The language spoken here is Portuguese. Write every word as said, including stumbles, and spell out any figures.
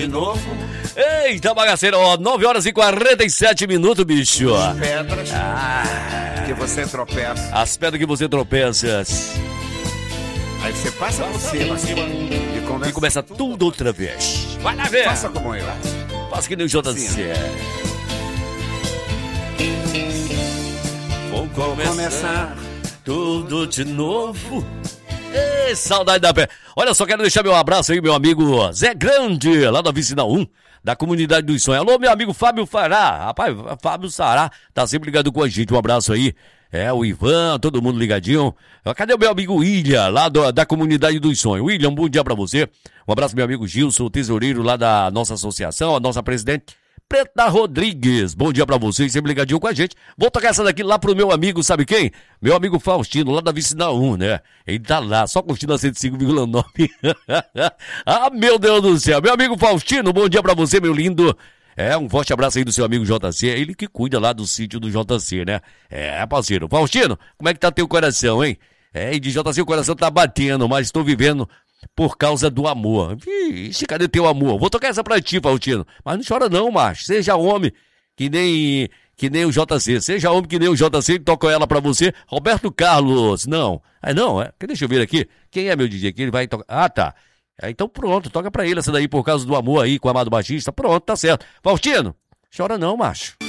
de novo. Eita, bagaceira, ó, nove horas e quarenta e sete minutos, bicho. As pedras Ah, que você tropeça. as pedras que você tropeça. Aí você passa por cima e E começa, começa tudo outra vez. Vai lá ver. Faça como eu. Faça que nem o J C. Vou Vou começar começar. tudo de novo. Ei, saudade da pé. Olha só, quero deixar meu abraço aí, meu amigo Zé Grande, lá da Vicinal um, da Comunidade dos Sonhos. Alô, meu amigo Fábio Fará. Rapaz, Fábio Sará tá sempre ligado com a gente. Um abraço aí. É, o Ivan, todo mundo ligadinho. Cadê o meu amigo William, lá do, da Comunidade dos Sonhos? William, um bom dia pra você. Um abraço, meu amigo Gilson, o tesoureiro lá da nossa associação, a nossa presidente Preta Rodrigues. Bom dia pra vocês, sempre ligadinho com a gente. Vou tocar essa daqui lá pro meu amigo, sabe quem? Meu amigo Faustino, lá da Vicinal um, né? Ele tá lá, só curtindo a cento e cinco vírgula nove. Ah, meu Deus do céu. Meu amigo Faustino, bom dia pra você, meu lindo. É, um forte abraço aí do seu amigo J C, ele que cuida lá do sítio do J C, né? É, parceiro. Faustino, como é que tá teu coração, hein? É, e de J C o coração tá batendo, mas estou vivendo por causa do amor. Vixe, cadê teu amor? Vou tocar essa pra ti, Faustino. Mas não chora não, macho. Seja homem, que nem, que nem o J C. Seja homem que nem o J C, toca ela pra você. Roberto Carlos, não. Ah, não, é? Deixa eu ver aqui. Quem é meu D J aqui? Ele vai tocar. Ah, tá. É, então pronto, toca pra ele essa daí por causa do amor aí com o Amado Batista. Pronto, tá certo. Faustino, chora não, macho.